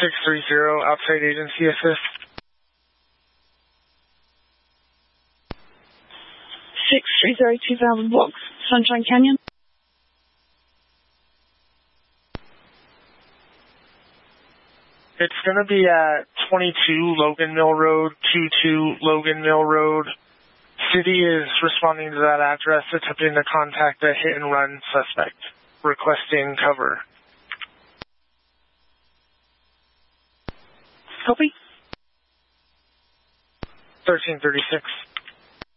630, outside agency assist. 630, 2000 blocks, Sunshine Canyon. It's going to be at 22 Logan Mill Road, 22 Logan Mill Road. City is responding to that address, attempting to contact a hit-and-run suspect, requesting cover. Copy. 1336.